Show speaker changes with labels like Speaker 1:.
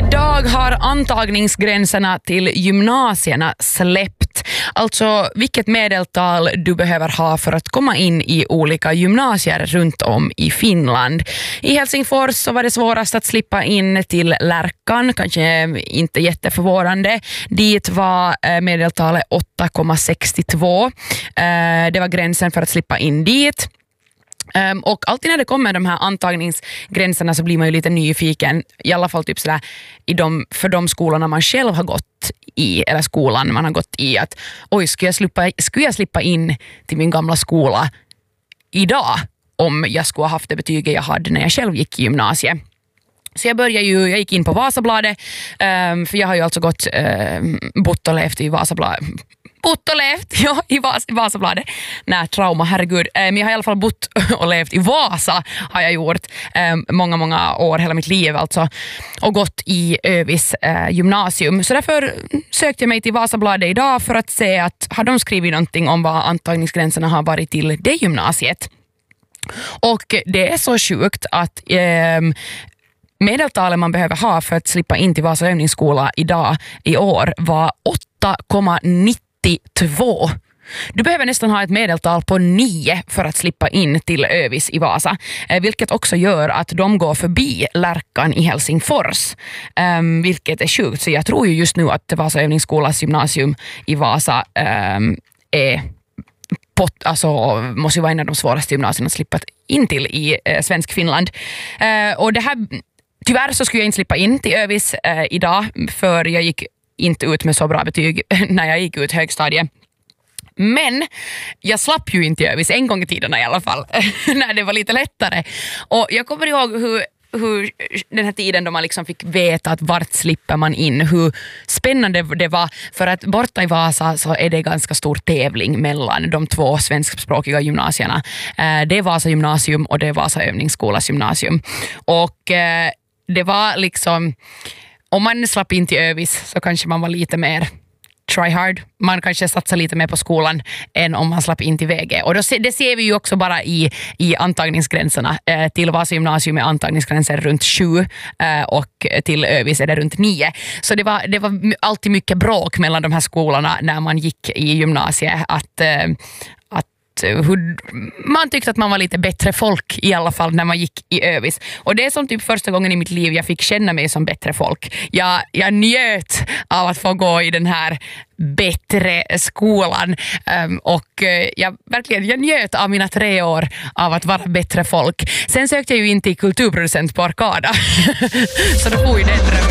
Speaker 1: Idag har antagningsgränserna till gymnasierna släppt. Alltså vilket medeltal du behöver ha för att komma in i olika gymnasier runt om i Finland. I Helsingfors så var det svårast att slippa in till Lärkan, kanske inte jätteförvårande. Dit var medeltalet 8,62. Det var gränsen för att slippa in dit. Och alltid när det kommer de här antagningsgränserna så blir man ju lite nyfiken, i alla fall typ sådär för de skolorna man själv har gått i, eller skolan man har gått i, att oj, skulle jag slippa in till min gamla skola idag om jag skulle ha haft det betyget jag hade när jag själv gick i gymnasiet. Så jag gick in på Vasabladet, för jag har ju alltså bott och levt i Vasabladet. I Vasabladet. Nej, trauma, herregud. Men jag har i alla fall bott och levt i Vasa, har jag gjort många år, hela mitt liv alltså, och gått i Övis gymnasium. Så därför sökte jag mig till Vasabladet idag för att se att har de skrivit någonting om vad antagningsgränserna har varit till det gymnasiet. Och det är så sjukt att medeltalet man behöver ha för att slippa in till Vasa övningsskola i år var 8,92. Du behöver nästan ha ett medeltal på 9 för att slippa in till Övis i Vasa, vilket också gör att de går förbi Lärkan i Helsingfors, vilket är sjukt. Så jag tror ju just nu att Vasa övningsskolas gymnasium i Vasa är måste ju vara en av de svåraste gymnasierna att slippa in till i svensk Finland. Och det här, tyvärr så skulle jag inte slippa in till Övis idag, för jag gick inte ut med så bra betyg när jag gick ut högstadiet. Men jag slapp ju inte Övis en gång i tiden i alla fall, när det var lite lättare. Och jag kommer ihåg hur den här tiden då man liksom fick veta att vart slipper man in, hur spännande det var, för att borta i Vasa så är det ganska stor tävling mellan de två svenskspråkiga gymnasierna. Det är Vasa gymnasium och det är Vasa övningsskolas gymnasium. Och det var liksom, om man slapp in till Övis så kanske man var lite mer try hard. Man kanske satsar lite mer på skolan än om man slapp in till VG. Och det ser vi ju också bara i antagningsgränserna. Till Vasa gymnasium är antagningsgränser runt 7 och till Övis är det runt 9. Så det var alltid mycket bråk mellan de här skolorna när man gick i gymnasiet, man tyckte att man var lite bättre folk i alla fall när man gick i Övis. Och det är som typ första gången i mitt liv jag fick känna mig som bättre folk. Jag njöt av att få gå i den här bättre skolan, och jag njöt av mina 3 år av att vara bättre folk. Sen sökte jag ju inte i kulturproducent på Arkada så då får ju den drömmen.